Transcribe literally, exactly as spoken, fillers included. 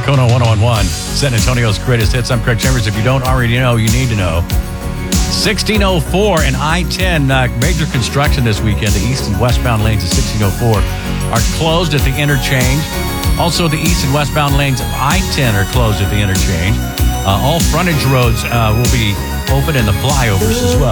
Kona one oh one one, San Antonio's greatest hits. I'm Craig Chambers. If you don't already know, you need to know. sixteen oh four and I ten, uh, major construction this weekend. The east and westbound lanes of sixteen oh four are closed at the interchange. Also, the east and westbound lanes of I ten are closed at the interchange. Uh, all frontage roads uh, will be open and the flyovers as well.